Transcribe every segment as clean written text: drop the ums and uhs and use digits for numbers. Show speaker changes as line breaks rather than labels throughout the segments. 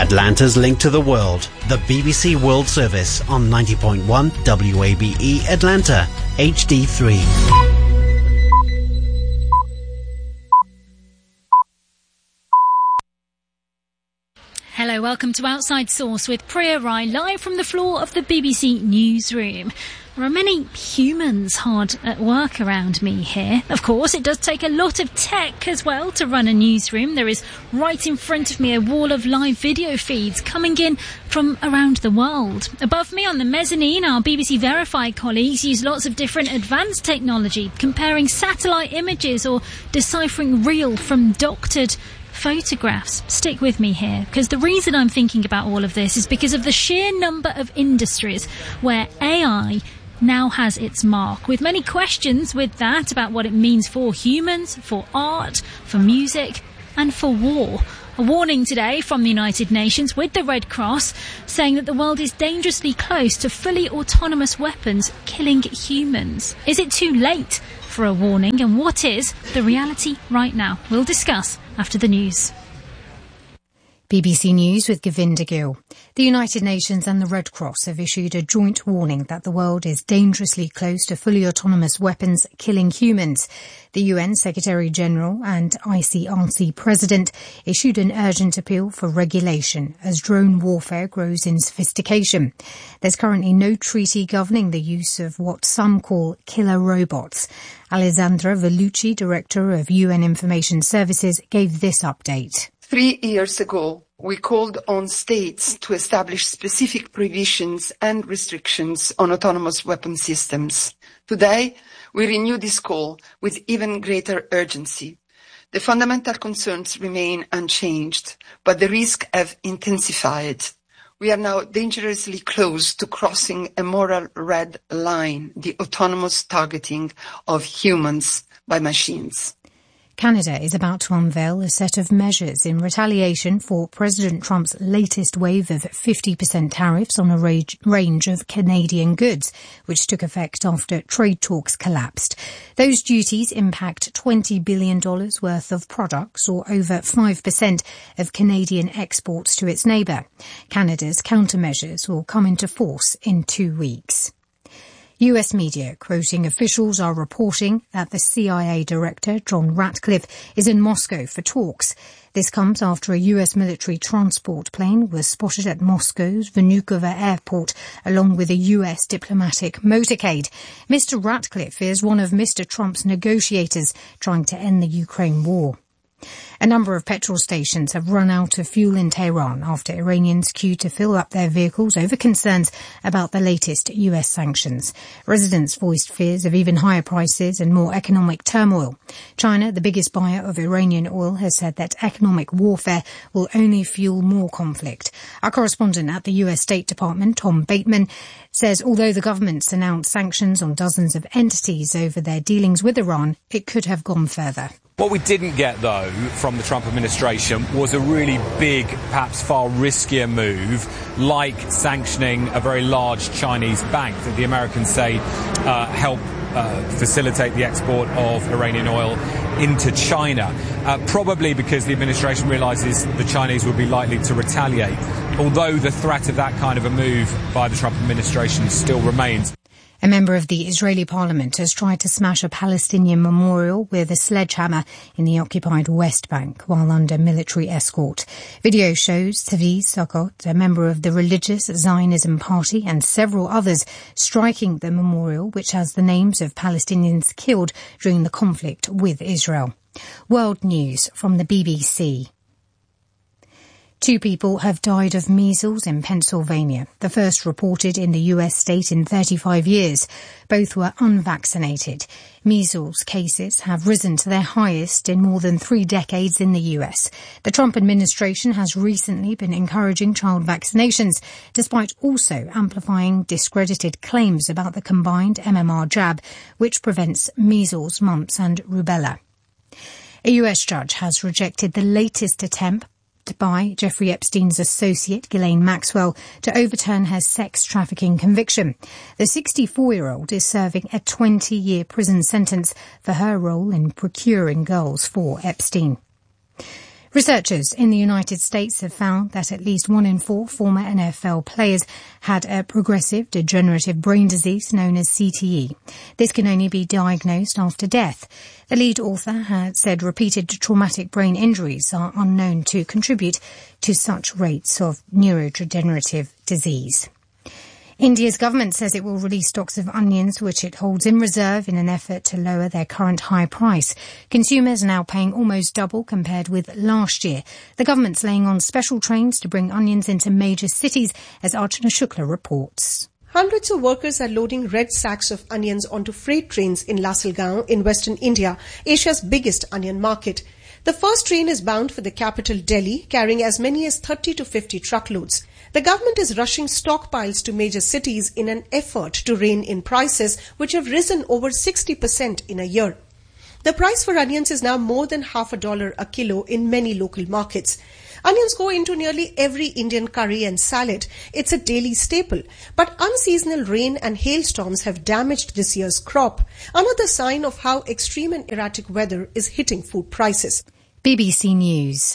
Atlanta's link to the world, the BBC World Service on 90.1 WABE Atlanta, HD3.
Hello, welcome to Outside Source with Priya Rai, live from the floor of the BBC Newsroom. There are many humans hard at work around me here. Of course, it does take a lot of tech as well to run a newsroom. There is right in front of me a wall of live video feeds coming in from around the world. Above me on the mezzanine, our BBC Verified colleagues use lots of different advanced technology, comparing satellite images or deciphering real from doctored photographs. Stick with me here, because the reason I'm thinking about all of this is because of the sheer number of industries where AI now has its mark, with many questions with that about what it means for humans, for art, for music and for war. A warning today from the United Nations with the Red Cross saying that the world is dangerously close to fully autonomous weapons killing humans. Is it too late for a warning, and what is the reality right now? We'll discuss after the news.
BBC News with Govinda Gill. The United Nations and the Red Cross have issued a joint warning that the world is dangerously close to fully autonomous weapons killing humans. The UN Secretary-General and ICRC President issued an urgent appeal for regulation as drone warfare grows in sophistication. There's currently no treaty governing the use of what some call killer robots. Alessandra Vellucci, Director of UN Information Services, gave this update.
3 years ago, we called on states to establish specific provisions and restrictions on autonomous weapon systems. Today, we renew this call with even greater urgency. The fundamental concerns remain unchanged, but the risks have intensified. We are now dangerously close to crossing a moral red line, the autonomous targeting of humans by machines.
Canada is about to unveil a set of measures in retaliation for President Trump's latest wave of 50% tariffs on a range of Canadian goods, which took effect after trade talks collapsed. Those duties impact $20 billion worth of products, or over 5% of Canadian exports to its neighbour. Canada's countermeasures will come into force in 2 weeks. US media, quoting officials, are reporting that the CIA director, John Ratcliffe, is in Moscow for talks. This comes after a US military transport plane was spotted at Moscow's Vnukovo airport, along with a US diplomatic motorcade. Mr. Ratcliffe is one of Mr. Trump's negotiators trying to end the Ukraine war. A number of petrol stations have run out of fuel in Tehran after Iranians queued to fill up their vehicles over concerns about the latest US sanctions. Residents voiced fears of even higher prices and more economic turmoil. China, the biggest buyer of Iranian oil, has said that economic warfare will only fuel more conflict. Our correspondent at the US State Department, Tom Bateman, says although the government's announced sanctions on dozens of entities over their dealings with Iran, it could have gone further.
What we didn't get, though, from the Trump administration was a really big, perhaps far riskier move, like sanctioning a very large Chinese bank that the Americans say helped facilitate the export of Iranian oil into China, probably because the administration realises the Chinese would be likely to retaliate, although the threat of that kind of a move by the Trump administration still remains.
A member of the Israeli parliament has tried to smash a Palestinian memorial with a sledgehammer in the occupied West Bank while under military escort. Video shows Tzvi Sukkot, a member of the religious Zionism Party, and several others striking the memorial, which has the names of Palestinians killed during the conflict with Israel. World news from the BBC. 2 people have died of measles in Pennsylvania, the first reported in the US state in 35 years. Both were unvaccinated. Measles cases have risen to their highest in more than 3 decades in the US. The Trump administration has recently been encouraging child vaccinations, despite also amplifying discredited claims about the combined MMR jab, which prevents measles, mumps and rubella. A US judge has rejected the latest attempt by Jeffrey Epstein's associate, Ghislaine Maxwell, to overturn her sex trafficking conviction. The 64-year-old is serving a 20-year prison sentence for her role in procuring girls for Epstein. Researchers in the United States have found that at least 1 in 4 former NFL players had a progressive degenerative brain disease known as CTE. This can only be diagnosed after death. The lead author had said repeated traumatic brain injuries are unknown to contribute to such rates of neurodegenerative disease. India's government says it will release stocks of onions which it holds in reserve in an effort to lower their current high price. Consumers are now paying almost double compared with last year. The government's laying on special trains to bring onions into major cities, as Archana Shukla reports.
Hundreds of workers are loading red sacks of onions onto freight trains in Lasalgaon in western India, Asia's biggest onion market. The first train is bound for the capital Delhi, carrying as many as 30 to 50 truckloads. The government is rushing stockpiles to major cities in an effort to rein in prices, which have risen over 60% in a year. The price for onions is now more than $50 a kilo in many local markets. Onions go into nearly every Indian curry and salad. It's a daily staple. But unseasonal rain and hailstorms have damaged this year's crop, another sign of how extreme and erratic weather is hitting food prices.
BBC News.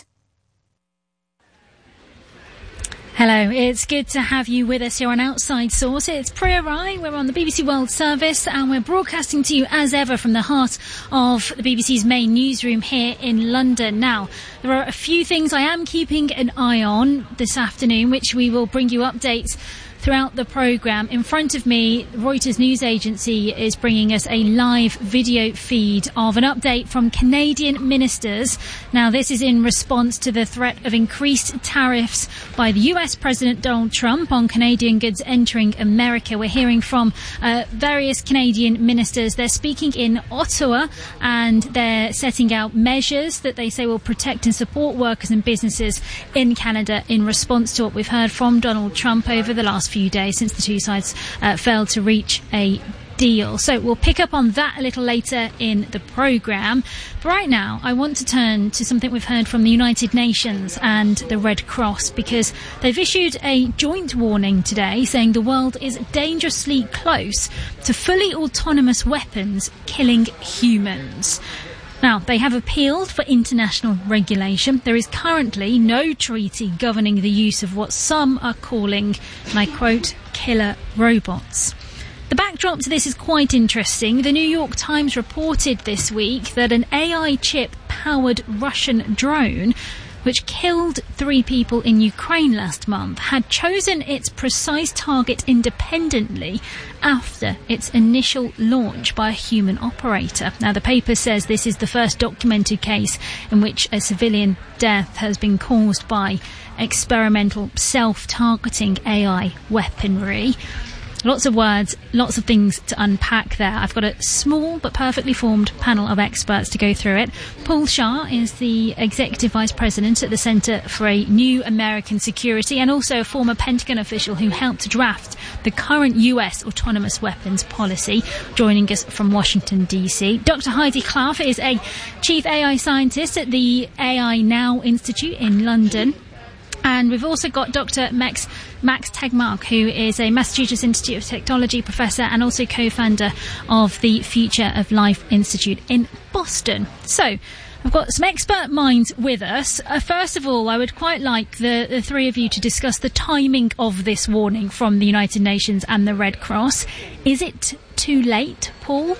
Hello, it's good to have you with us here on Outside Source. It's Priya Rai, we're on the BBC World Service and we're broadcasting to you as ever from the heart of the BBC's main newsroom here in London. Now, there are a few things I am keeping an eye on this afternoon, which we will bring you updates throughout the programme. In front of me, Reuters news agency is bringing us a live video feed of an update from Canadian ministers. Now, this is in response to the threat of increased tariffs by the US President Donald Trump on Canadian goods entering America. We're hearing from various Canadian ministers. They're speaking in Ottawa and they're setting out measures that they say will protect and support workers and businesses in Canada in response to what we've heard from Donald Trump over the last few days since the two sides failed to reach a deal. So we'll pick up on that a little later in the programme. But right now, I want to turn to something we've heard from the United Nations and the Red Cross, because they've issued a joint warning today saying the world is dangerously close to fully autonomous weapons killing humans. Now, they have appealed for international regulation. There is currently no treaty governing the use of what some are calling, and I quote, killer robots. The backdrop to this is quite interesting. The New York Times reported this week that an AI chip-powered Russian drone, which killed 3 people in Ukraine last month, had chosen its precise target independently after its initial launch by a human operator. Now, the paper says this is the first documented case in which a civilian death has been caused by experimental self-targeting AI weaponry. Lots of words, lots of things to unpack there. I've got a small but perfectly formed panel of experts to go through it. Paul Shah is the Executive Vice President at the Centre for a New American Security and also a former Pentagon official who helped draft the current US autonomous weapons policy, joining us from Washington, D.C. Dr. Heidi Klaaff is a Chief AI Scientist at the AI Now Institute in London. And we've also got Dr. Max Tegmark, who is a Massachusetts Institute of Technology professor and also co-founder of the Future of Life Institute in Boston. So, I've got some expert minds with us. First of all, I would quite like the three of you to discuss the timing of this warning from the United Nations and the Red Cross. Is it too late, Paul?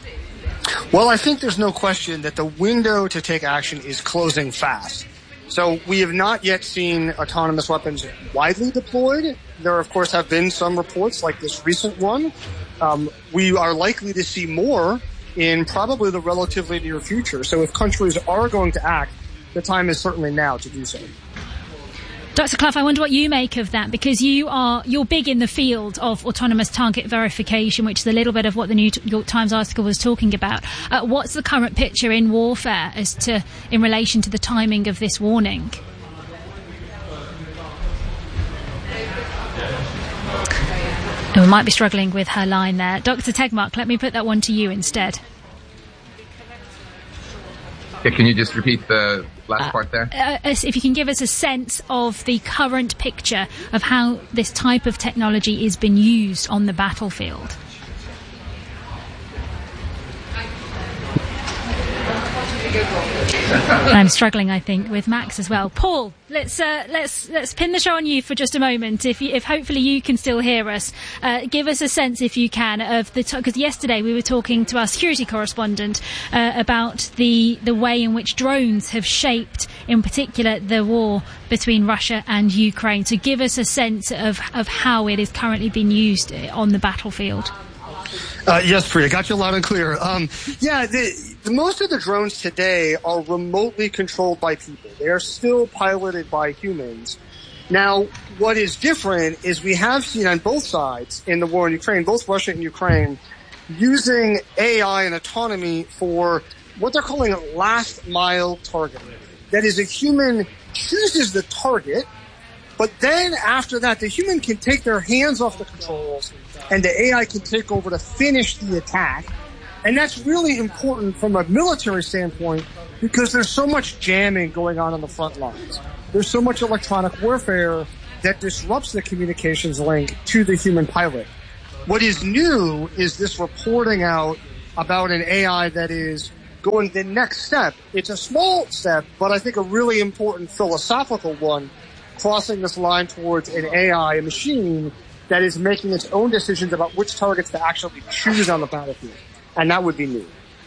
Well, I think there's no question that the window to take action is closing fast. So we have not yet seen autonomous weapons widely deployed. There, of course, have been some reports like this recent one. We are likely to see more in probably the relatively near future. So if countries are going to act, the time is certainly now to do so.
Dr. Klaaff, I wonder what you make of that, because you're big in the field of autonomous target verification, which is a little bit of what the New York Times article was talking about. What's the current picture in warfare in relation to the timing of this warning? We might be struggling with her line there. Dr. Tegmark, let me put that one to you instead.
Yeah, can you just repeat the last part there?
If you can give us a sense of the current picture of how this type of technology is being used on the battlefield. I'm struggling, I think, with Max as well. Paul, let's pin the show on you for just a moment. If hopefully you can still hear us, give us a sense, if you can, of because yesterday we were talking to our security correspondent about the way in which drones have shaped, in particular, the war between Russia and Ukraine. So give us a sense of how it is currently being used on the battlefield.
Yes, Priya, got you loud and clear. Most of the drones today are remotely controlled by people. They are still piloted by humans. Now, what is different is we have seen on both sides in the war in Ukraine, both Russia and Ukraine, using AI and autonomy for what they're calling last mile targeting. That is, a human chooses the target, but then after that, the human can take their hands off the controls and the AI can take over to finish the attack. And that's really important from a military standpoint because there's so much jamming going on the front lines. There's so much electronic warfare that disrupts the communications link to the human pilot. What is new is this reporting out about an AI that is going the next step. It's a small step, but I think a really important philosophical one, crossing this line towards an AI, a machine, that is making its own decisions about which targets to actually choose on the battlefield. And that would be new.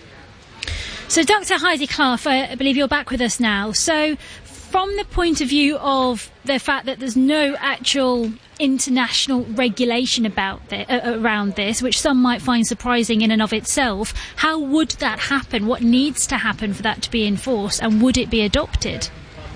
So, Dr. Heidi Klaaff, I believe you're back with us now. So, from the point of view of the fact that there's no actual international regulation around this, which some might find surprising in and of itself, how would that happen? What needs to happen for that to be enforced? And would it be adopted?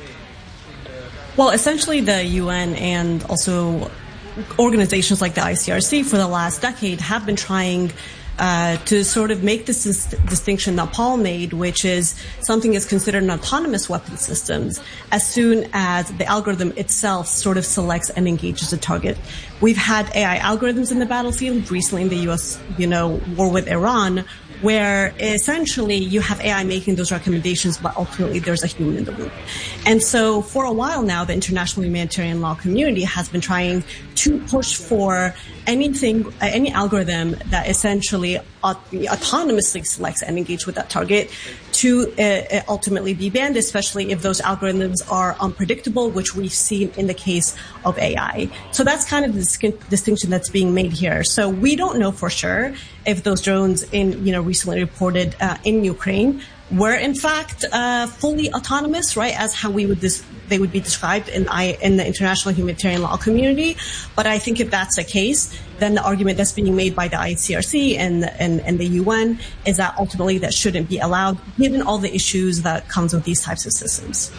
Well, essentially the UN and also organizations like the ICRC for the last decade have been trying to sort of make this distinction that Paul made, which is something is considered an autonomous weapon systems as soon as the algorithm itself sort of selects and engages the target. We've had AI algorithms in the battlefield recently in the U.S., war with Iran, where essentially you have AI making those recommendations, but ultimately there's a human in the loop. And so for a while now, the international humanitarian law community has been trying to push for any algorithm that essentially autonomously selects and engages with that target to ultimately be banned, especially if those algorithms are unpredictable, which we've seen in the case of AI. So that's kind of the distinction that's being made here. So we don't know for sure if those drones recently reported in Ukraine were in fact fully autonomous, right, as how they would be described in the international humanitarian law community. But I think if that's the case, then the argument that's being made by the ICRC and the UN is that ultimately that shouldn't be allowed, given all the issues that comes with these types of systems.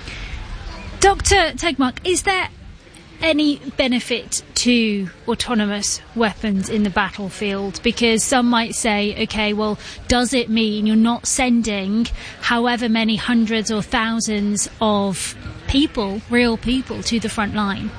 Dr. Tegmark, is there any benefit to autonomous weapons in the battlefield? Because some might say, okay, well, does it mean you're not sending however many hundreds or thousands of people, real people, to the front line?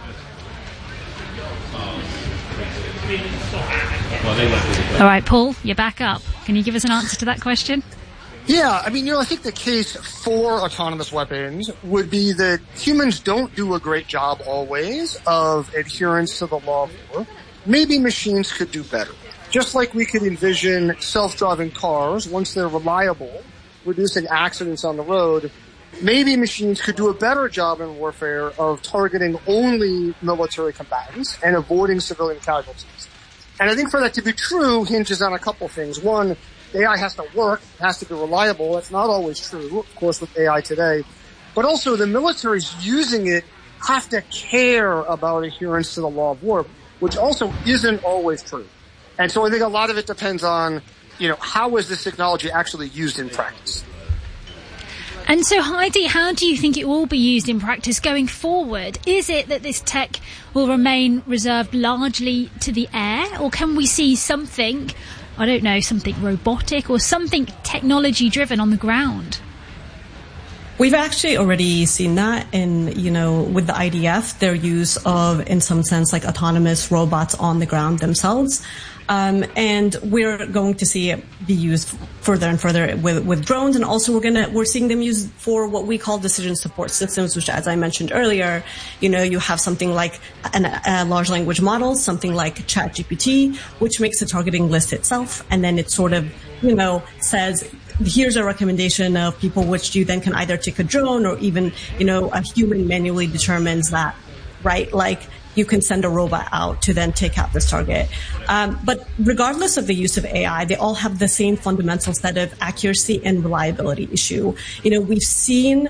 All right, Paul, you're back up. Can you give us an answer to that question?
Yeah, I think the case for autonomous weapons would be that humans don't do a great job always of adherence to the law of war. Maybe machines could do better. Just like we could envision self-driving cars, once they're reliable, reducing accidents on the road, maybe machines could do a better job in warfare of targeting only military combatants and avoiding civilian casualties. And I think for that to be true hinges on a couple things. One, the AI has to work, it has to be reliable. That's not always true, of course, with AI today. But also the militaries using it have to care about adherence to the law of war, which also isn't always true. And so I think a lot of it depends on, how is this technology actually used in practice?
And so, Heidi, how do you think it will be used in practice going forward? Is it that this tech will remain reserved largely to the air, or can we see something, I don't know, something robotic or something technology-driven on the ground?
We've actually already seen that in, with the IDF, their use of, in some sense, like autonomous robots on the ground themselves. And we're going to see it be used further and further with drones. And also we're seeing them used for what we call decision support systems, which, as I mentioned earlier, you have something like a large language model, something like ChatGPT, which makes the targeting list itself. And then it sort of, says, here's a recommendation of people, which you then can either take a drone or even, a human manually determines that, right? Like, you can send a robot out to then take out this target. But regardless of the use of AI, they all have the same fundamental set of accuracy and reliability issue. We've seen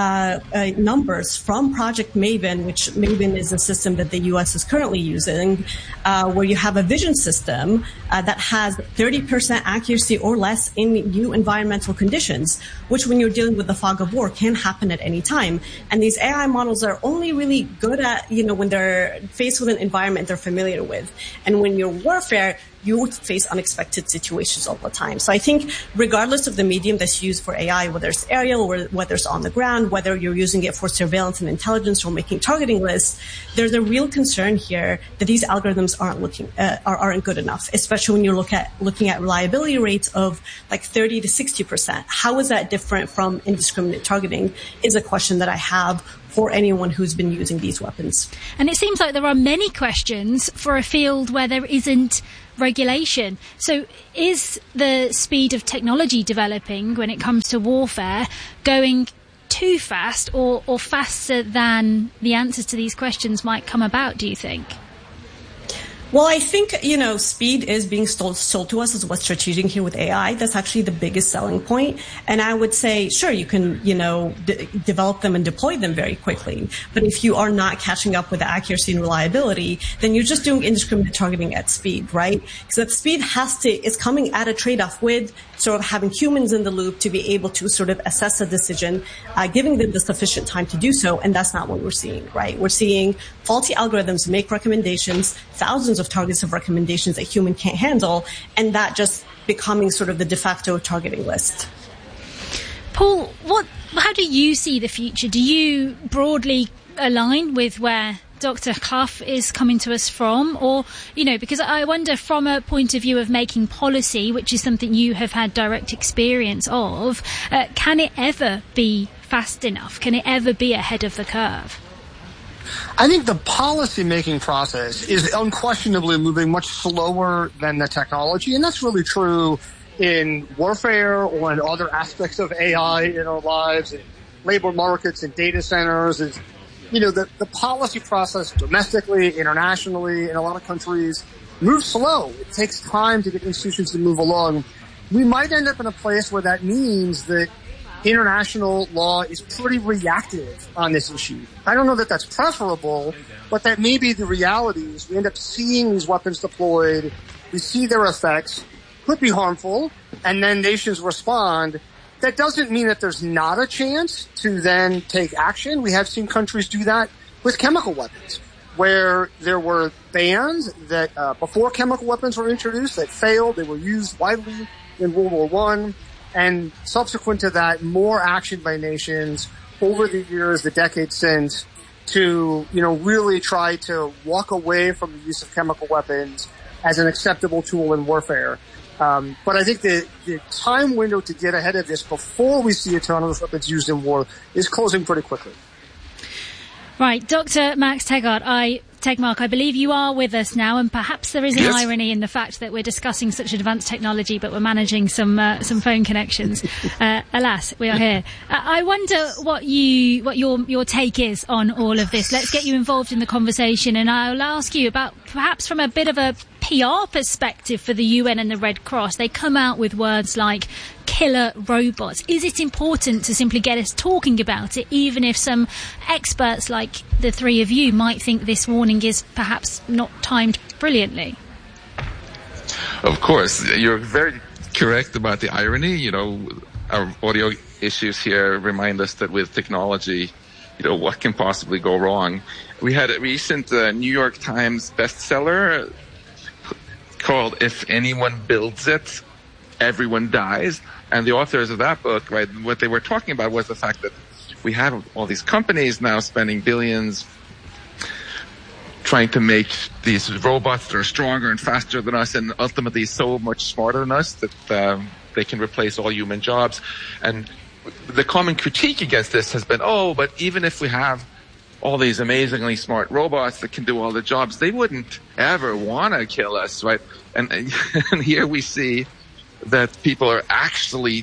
numbers from Project Maven, which Maven is a system that the U.S. is currently using, where you have a vision system that has 30% accuracy or less in new environmental conditions, which when you're dealing with the fog of war can happen at any time. And these AI models are only really good at, when they're faced with an environment they're familiar with. And when you're warfare, you face unexpected situations all the time. So I think regardless of the medium that's used for AI, whether it's aerial or whether it's on the ground, whether you're using it for surveillance and intelligence or making targeting lists, there's a real concern here that these algorithms aren't good enough, especially when you're looking at reliability rates of like 30 to 60%. How is that different from indiscriminate targeting is a question that I have for anyone who's been using these weapons.
And it seems like there are many questions for a field where there isn't regulation. So is the speed of technology developing when it comes to warfare going too fast or faster than the answers to these questions might come about, do you think?
Well, I think, speed is being sold to us as what's strategic here with AI. That's actually the biggest selling point. And I would say, sure, you can, develop them and deploy them very quickly. But if you are not catching up with the accuracy and reliability, then you're just doing indiscriminate targeting at speed, right? Because that speed is coming at a trade-off with sort of having humans in the loop to be able to sort of assess a decision, giving them the sufficient time to do so. And that's not what we're seeing, right? We're seeing faulty algorithms make recommendations, thousands of targets of recommendations that human can't handle, and that just becoming sort of the de facto targeting list.
Paul, how do you see the future? Do you broadly align with where Dr. Clough is coming to us from? Or, because I wonder from a point of view of making policy, which is something you have had direct experience of, can it ever be fast enough? Can it ever be ahead of the curve?
I think the policy-making process is unquestionably moving much slower than the technology, and that's really true in warfare or in other aspects of AI in our lives, in labor markets and data centers. The policy process domestically, internationally, in a lot of countries moves slow. It takes time to get institutions to move along. We might end up in a place where that means that international law is pretty reactive on this issue. I don't know that that's preferable, but that may be the realities. We end up seeing these weapons deployed. We see their effects. Could be harmful, and then nations respond. That doesn't mean that there's not a chance to then take action. We have seen countries do that with chemical weapons, where there were bans that before chemical weapons were introduced that failed. They were used widely in World War I. And subsequent to that, more action by nations over the years, the decades since, to, really try to walk away from the use of chemical weapons as an acceptable tool in warfare. But I think the time window to get ahead of this before we see autonomous weapons used in war is closing pretty quickly.
Right, Dr. Max Tegmark, I believe you are with us now, and perhaps there is an irony in the fact that we're discussing such advanced technology, but we're managing some phone connections. Alas, we are here. I wonder what your take is on all of this. Let's get you involved in the conversation, and I'll ask you about perhaps from a bit of a PR perspective for the UN and the Red Cross. They come out with words like killer robots. Is it important to simply get us talking about it, even if some experts like the three of you might think this warning is perhaps not timed brilliantly?
Of course, you're very correct about the irony. Our audio issues here remind us that with technology, what can possibly go wrong? We had a recent New York Times bestseller called "If Anyone Builds It, Everyone Dies." And the authors of that book, right, what they were talking about was the fact that we have all these companies now spending billions trying to make these robots that are stronger and faster than us and ultimately so much smarter than us that they can replace all human jobs. And the common critique against this has been, but even if we have all these amazingly smart robots that can do all the jobs, they wouldn't ever want to kill us, right? And here we see that people are actually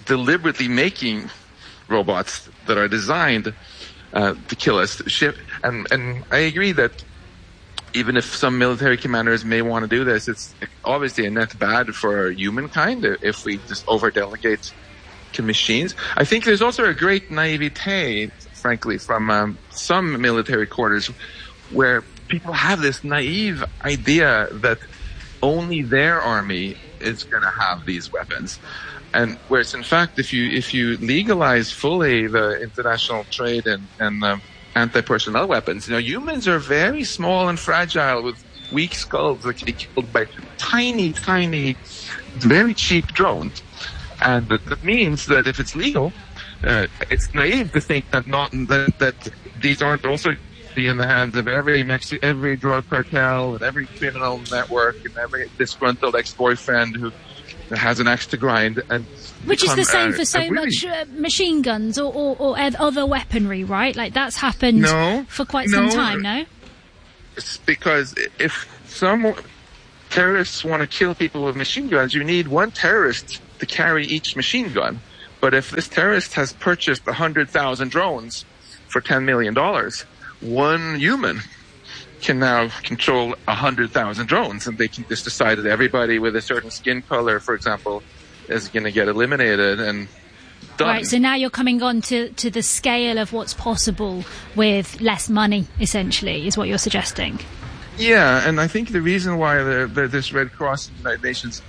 deliberately making robots that are designed to kill us. And I agree that even if some military commanders may want to do this, it's obviously a net bad for humankind if we just over-delegate to machines. I think there's also a great naivete, frankly, from some military quarters where people have this naive idea that only their army is going to have these weapons. And whereas, in fact, if you legalize fully the international trade and anti-personnel weapons, humans are very small and fragile with weak skulls that can be killed by tiny, very cheap drones. And that means that if it's legal, it's naive to think that these aren't also be in the hands of every drug cartel and every criminal network and every disgruntled ex-boyfriend who has an axe to grind. And
which is the same for so much machine guns or other weaponry, right? Like that's happened for quite some time, no?
It's because if some terrorists want to kill people with machine guns, you need one terrorist to carry each machine gun. But if this terrorist has purchased 100,000 drones for $10 million, one human can now control 100,000 drones, and they can just decide that everybody with a certain skin color, for example, is going to get eliminated and done.
Right, so now you're coming on to the scale of what's possible with less money, essentially, is what you're suggesting.
Yeah, and I think the reason why this Red Cross and United Nations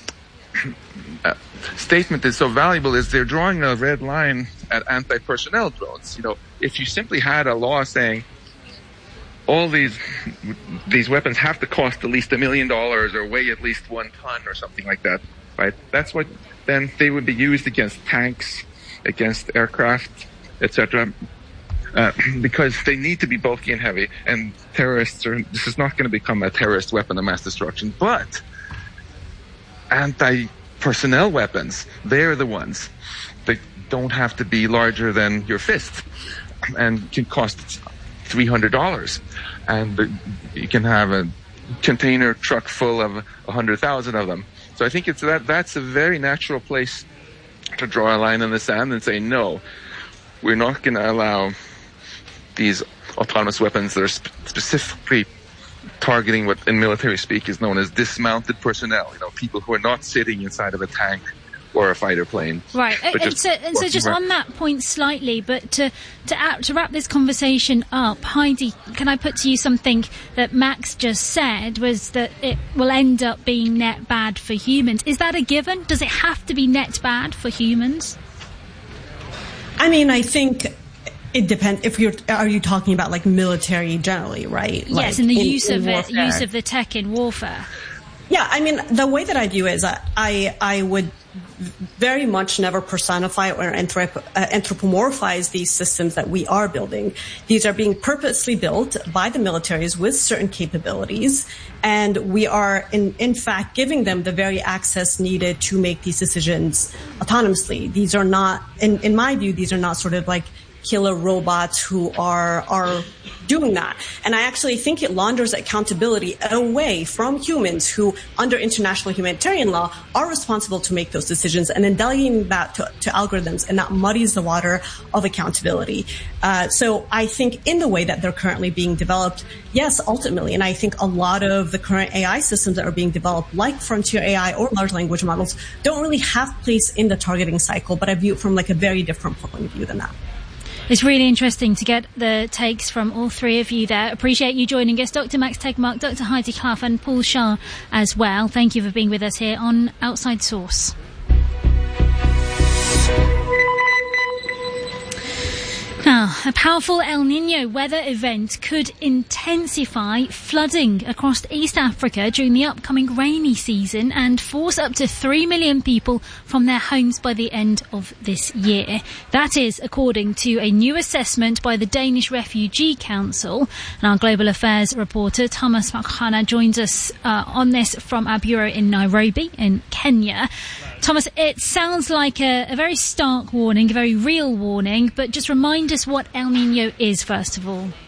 statement is so valuable is they're drawing a red line at anti-personnel drones. If you simply had a law saying all these weapons have to cost at least $1 million or weigh at least 1 ton or something like that, right? That's what then they would be used against tanks, against aircraft, etc. Because they need to be bulky and heavy, and this is not going to become a terrorist weapon of mass destruction. But anti-personnel weapons, they're the ones that don't have to be larger than your fist and can cost $300. And you can have a container truck full of 100,000 of them. So I think that's a very natural place to draw a line in the sand and say, no, we're not going to allow these autonomous weapons that are specifically targeting what in military speak is known as dismounted personnel, people who are not sitting inside of a tank or a fighter plane.
Right, so just on that point slightly, but to wrap this conversation up, Heidi, can I put to you something that Max just said, was that it will end up being net bad for humans. Is that a given? Does it have to be net bad for humans?
I mean, I think it depends. Are you talking about like military generally, right?
Yes, and the use of the tech in warfare.
Yeah, I mean, the way that I view it is that I would very much never personify or anthropomorphize these systems that we are building. These are being purposely built by the militaries with certain capabilities, and we are in fact giving them the very access needed to make these decisions autonomously. These are not, in my view, these are not sort of like killer robots who are doing that. And I actually think it launders accountability away from humans who, under international humanitarian law, are responsible to make those decisions, and then delegating that to algorithms, and that muddies the water of accountability. So I think in the way that they're currently being developed, yes, ultimately, and I think a lot of the current AI systems that are being developed, like frontier AI or large language models, don't really have place in the targeting cycle, but I view it from like a very different point of view than that.
It's really interesting to get the takes from all three of you there. Appreciate you joining us, Dr. Max Tegmark, Dr. Heidi Clough and Paul Shah as well. Thank you for being with us here on Outside Source. Now, a powerful El Niño weather event could intensify flooding across East Africa during the upcoming rainy season and force up to 3 million people from their homes by the end of this year. That is according to a new assessment by the Danish Refugee Council. And our global affairs reporter Thomas Makhana joins us on this from our bureau in Nairobi in Kenya. Thomas, it sounds like a very stark warning, a very real warning, but just remind us what El Niño is, first of all.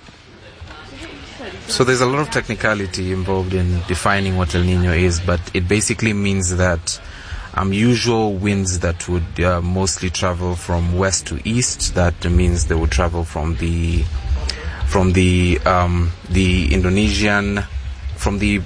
So there's a lot of technicality involved in defining what El Niño is, but it basically means that usual winds that would mostly travel from west to east. That means they would travel from the Indonesian, from the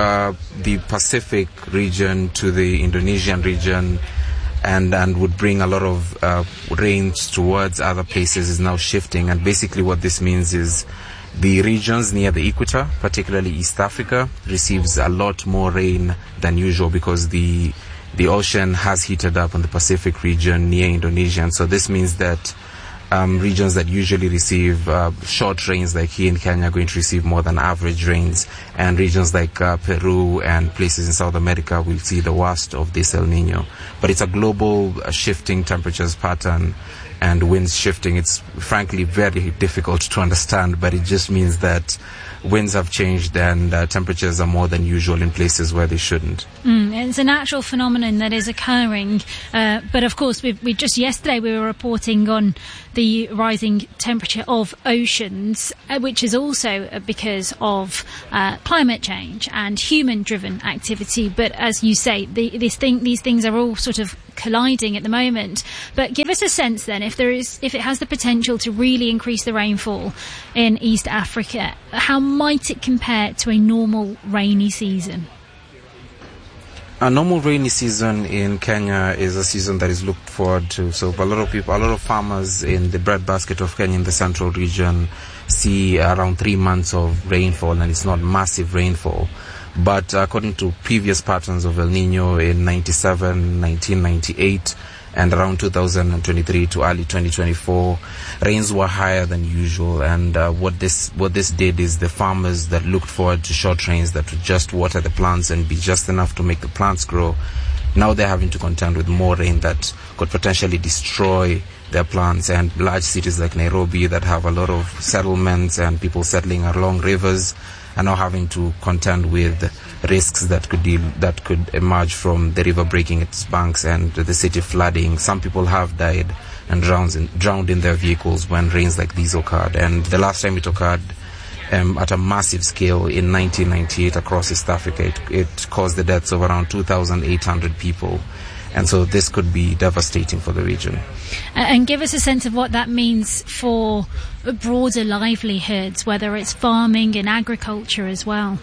Pacific region to the Indonesian region, and would bring a lot of rains towards other places. Is now shifting, and basically what this means is the regions near the equator, particularly East Africa, receives a lot more rain than usual because the ocean has heated up on the Pacific region near Indonesia. And so this means that regions that usually receive short rains, like here in Kenya, are going to receive more than average rains. And regions like Peru and places in South America will see the worst of this El Nino. But it's a global shifting temperatures pattern and winds shifting. It's frankly very difficult to understand, but it just means that winds have changed and temperatures are more than usual in places where they shouldn't.
It's a natural phenomenon that is occurring, but of course we just yesterday we were reporting on the rising temperature of oceans, which is also because of climate change and human-driven activity. But as you say, these things are all sort of colliding at the moment. But give us a sense then, if it has the potential to really increase the rainfall in East Africa, how might it compare to a normal rainy season?
A normal rainy season in Kenya is a season that is looked forward to. So a lot of farmers in the breadbasket of Kenya in the central region see around 3 months of rainfall, and it's not massive rainfall. But according to previous patterns of El Nino in 97, 1998, and around 2023 to early 2024, rains were higher than usual. And what this did is the farmers that looked forward to short rains that would just water the plants and be just enough to make the plants grow, now they're having to contend with more rain that could potentially destroy their plants. And large cities like Nairobi that have a lot of settlements and people settling along rivers are now having to contend with risks that could emerge from the river breaking its banks and the city flooding. Some people have died and drowned in their vehicles when rains like these occurred. And the last time it occurred at a massive scale in 1998 across East Africa, it caused the deaths of around 2,800 people. And so this could be devastating for the region.
And give us a sense of what that means for broader livelihoods, whether it's farming and agriculture as well.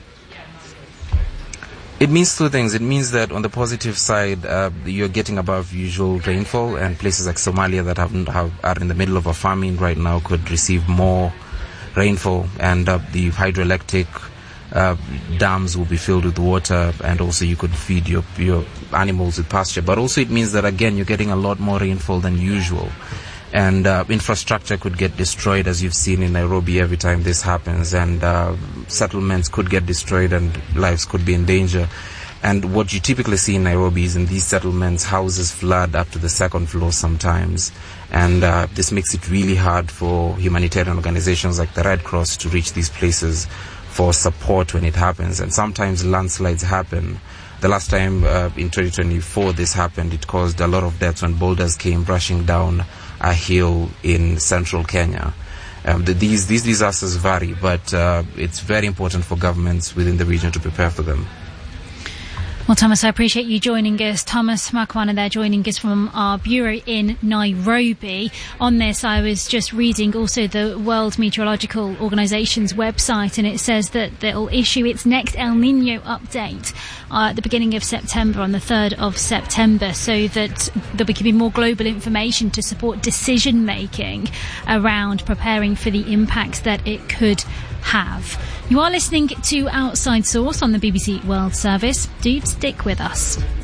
It means two things. It means that on the positive side, you're getting above usual rainfall, and places like Somalia that are in the middle of a famine right now could receive more rainfall, and the hydroelectric dams will be filled with water, and also you could feed your animals with pasture. But also it means that, again, you're getting a lot more rainfall than usual, and infrastructure could get destroyed, as you've seen in Nairobi every time this happens, and settlements could get destroyed and lives could be in danger. And what you typically see in Nairobi is in these settlements, houses flood up to the second floor sometimes. And this makes it really hard for humanitarian organizations like the Red Cross to reach these places for support when it happens. And sometimes landslides happen. The last time in 2024 this happened, it caused a lot of deaths when boulders came rushing down a hill in central Kenya. These disasters vary, but it's very important for governments within the region to prepare for them.
Well, Thomas, I appreciate you joining us. Thomas Makwana there, joining us from our bureau in Nairobi. On this, I was just reading also the World Meteorological Organization's website, and it says that they'll issue its next El Nino update at the beginning of September, on the 3rd of September, so that there'll be giving more global information to support decision-making around preparing for the impacts that it could have. You are listening to Outside Source on the BBC World Service. Do stick with us.